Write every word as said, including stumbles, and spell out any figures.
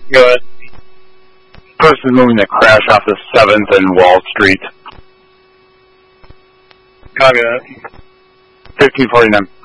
Good. First is moving to crash off the seventh and Wall Street. Copy that. fifteen forty-nine.